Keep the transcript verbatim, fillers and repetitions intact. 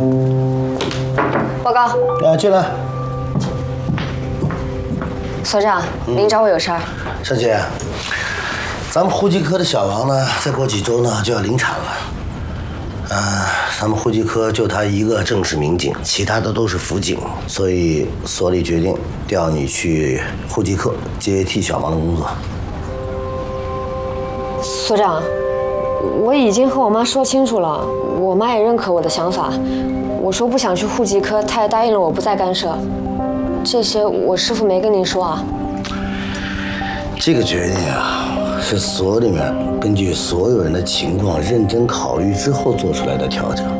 报告。 啊，进来。 所长，您找我有事儿。 小姐，咱们户籍科的小王呢，再过几周呢就要临产了。呃，咱们户籍科就他一个正式民警，其他的都是辅警，所以所里决定调你去户籍科接替小王的工作。 所长，我已经和我妈说清楚了，我妈也认可我的想法。我说不想去户籍科，她也答应了我不再干涉。这些我师傅没跟您说啊？ 这个决定啊，是所里面根据所有人的情况认真考虑之后做出来的调整。